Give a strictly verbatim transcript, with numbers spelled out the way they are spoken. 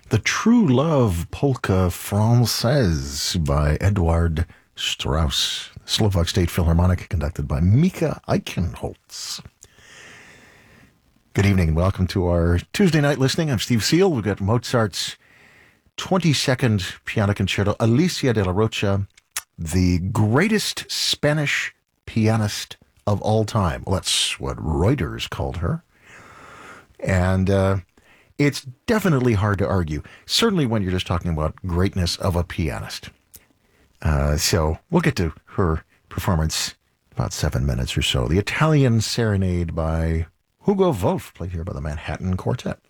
The True Love Polka Française by Eduard Strauss, Slovak State Philharmonic, conducted by Mika Eichenholz. Good evening and welcome to our Tuesday night listening. I'm Steve Seal. We've got Mozart's twenty-second Piano Concerto, Alicia de la Rocha, the greatest Spanish pianist of all time. Well, that's what Reuters called her. And uh, it's definitely hard to argue, certainly when you're just talking about greatness of a pianist. Uh, so we'll get to her performance in about seven minutes or so. The Italian Serenade by Hugo Wolf, played here by the Manhattan Quartet.